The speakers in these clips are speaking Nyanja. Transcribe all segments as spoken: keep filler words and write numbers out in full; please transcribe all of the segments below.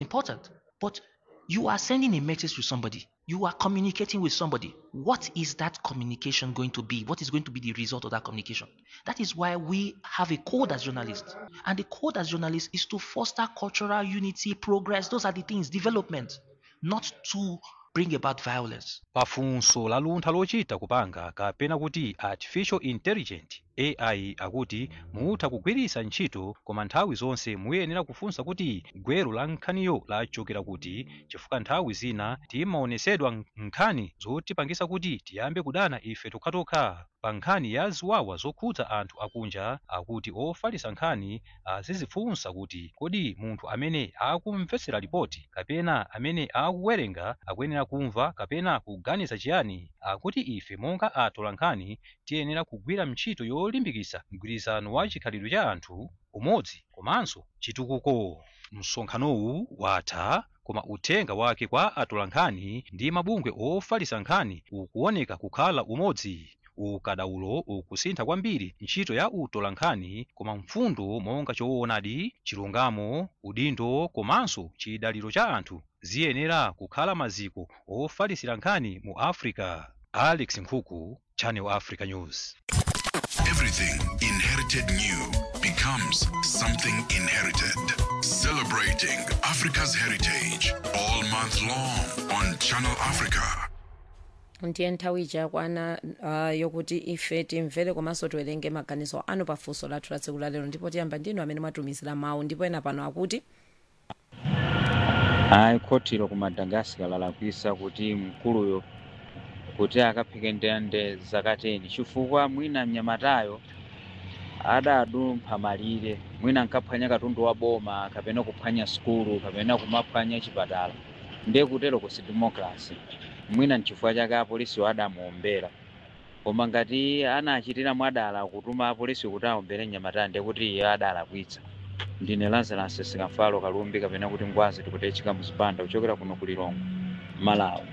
important. But you are sending a message to somebody. You are communicating with somebody. What is that communication going to be? What is going to be the result of that communication? That is why we have a code as journalists. And the code as journalists is to foster cultural unity, progress. Those are the things, development, not to bring about violence. Pafunso la luntha lochita kupanga kapena kuti artificial intelligence A I akuti mutha kugwiritsa ntchito koma nthawi zonse muyenera kufunsa kuti gwero la nkhaniyo lachokera kuti, chifukwa nthawi zina timaonesedwa nkhani zotipangisa kuti tiyambe kudana ife tokhatokha. Pa nkhani ya ziwawa zokhudza anthu akunja akuti ofalitsa nkhani azizifunsa kuti kodi munthu amene akumvetsera ripoti kapena amene akuwerenga akuyenera kumva kapena kuganiza chiyani. Akuti ife monga atola nkhani tiyenera kugwira ntchito yolimbikitsa mgwirizano wa chikhalidwe cha anthu, umodzi komanso chitukuko. Msonkhanowu watha koma uthenga wake kwa atola nkhani ndi mabungwe ofalitsa nkhani ukuoneka kukhala umodzi. Ukadaulo ukusintha kwambiri ntchito ya utola nkhani koma mfundo monga choonadi, chilungamo, udindo komanso chidaliro cha anthu ziyenera kukhala maziko ofalitsira nkhani mu Africa. Alex Nkhuku, Channel Africa News. Everything inherited new becomes something inherited. Celebrating Africa's heritage all month long on Channel Africa. ndiye nthawi ichakwana uh, yokuti ife timvere komanso tiwerenge maganizo anu pafunso lathu la tsiku lalero, ndipo tiyamba ndinu amene mwatumizira mawu, ndipo ena pano akuti ayi khotiro ku Madagascar lalakwisa kuti mkuluyo kuti akaphike ndende zakateni chifukwa mwina mnyamatayo adadumpha malire, mwina nkaphwanya katundu wa boma kapena kuphwanya skulu kapena kumaphwanya chipatala. Ndiye kutero kusi democracy mwina nchifukwa chake apolisi adamuombera, koma ngati anachitira mwadala kutuma apolisi kuti aombere mnyamatayo ndiye kuti iye adalakwitsa. Ndine Lazarus Sikafalo Kalumbi kapena kuti Ngwazi tikutechika muzipanda kuchokera kuno ku Lilongwe, Malawi.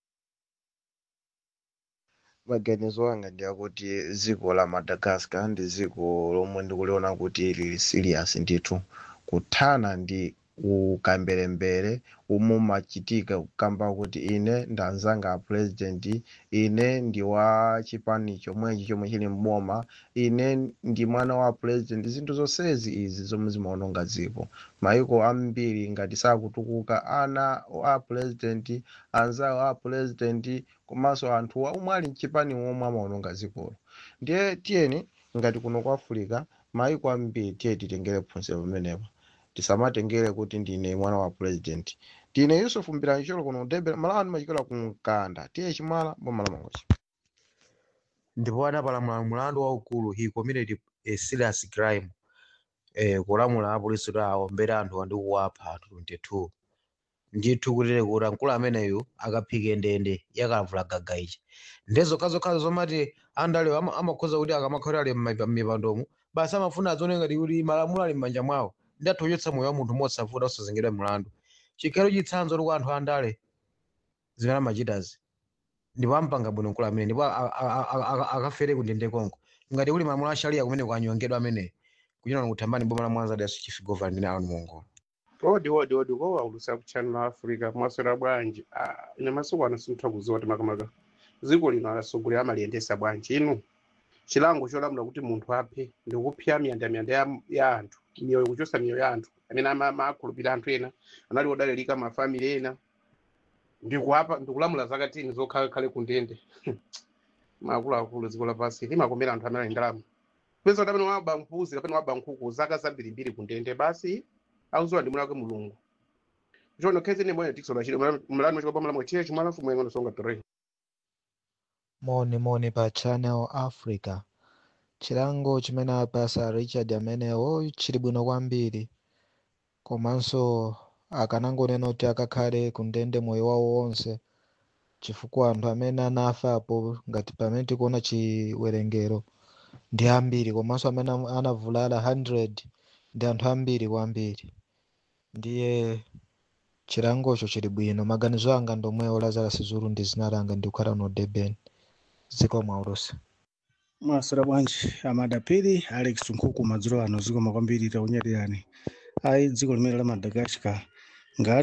Maganizo anga ndi akuti dziko la Madagascar ndi dziko lomwe ndikuliona kuti lili serious ndithu kuthana ndi ukambelembere umwe machitika kukamba kuti ine ndanzanga a president, ine ndi wa chipani chomwechi chomwe chili mboma, ine ndi mwana wa president. Zinthu zonsezi izi zomwe zimaononga dziko. Maiko ambiri ngati sakutukuka ana a president, anzawo a president komanso anthu omwe ali mchipani omwe amaononga dzikolo. Ndiye tiyeni ngati kuno kwa Africa maiko ambiri tiye titengere phunziro pamenepo. Tisamatengere kuti ndine mwana wa president. Tine Yusuf Mbiranjolo kuno Durban, Malawi machikola kumkanda. Tiye chimala boma la Mangochi. Ndipo anapalamula mulandu waukulu he committed a serious crime. Eh kulamula apolisi kuti aombere anthu ndi kuwapha twenty-two. Ndithu kuti kuti mkulu ameneyo akaphike ndende yakalavula gaga ichi. Ndezo kazo kazo zomati andale amakhoza kuti akamakhola ali m'mipandomo basi amafuna azone ngati kuti malamulo ali m'manja mwawo. Ndatoyotsa moyo wa munthu mosavuta usazengedwa mlandu. Chikero chitsanzo ndi anthu andale zimene amachitazi. Ndipo ampanga bwino mkulu amene ndipo akafere kundende konko. Ngati uli malamulo a sharia kumene kwanyongedwa amene kuchina kuthambani boma la Mwanza da chief governor ndi awu mongo. Odi odi odi ko waulusa ku Channel Africa mwaswera bwanji. Ah ine masuku ano sintha kuzoti makamaka. Dziko lino alasogolera amaliyendesa bwanji inu. Chilango cholamula kuti munthu aphe ndi kupya miyanda miyanda ya anthu. Miyoyo kuchosa miyoyo ya anthu amene amakhulupirira anthu ena anali odalirika mafamili ena ndikuapa ndikulamula zakatini zokhala khale kundende. Makulu akulu dziko lapansi limakomera anthu amene ali ndalama. Pesa kuti amene waba mpuzi kapena waba nkhuku zaka zambiri mbiri kundende basi auziwa ndi mulake mulungu. Jono kezi ne moyo tikso lachiro mlani machiko pamala mweche chimala fumu yengo songa tore. Moni moni pa Channel Africa. Chilango chimene apasa Richard amenewo chili bwino kwambiri. Komanso akanangonena kuti akakhale kundende moyo wawo wonse. Chifukwa anthu amene anafa apo ngati pamene tikuona chiwerengero ndi ambiri, komanso amene anavulala one hundred ndi anthu ambiri kwambiri. Ndiye chilangocho chili bwino. Maganizo anga ndomwewo Lazarus Zulu ndi zina langa ndikukhala no Durban dziko mwaulusa. Mwaswera bwanji amadapiri Alex Nkhuku madzulo ano ziko makwambiri taunyatirani. Ayi dziko limene la Madagascar ngati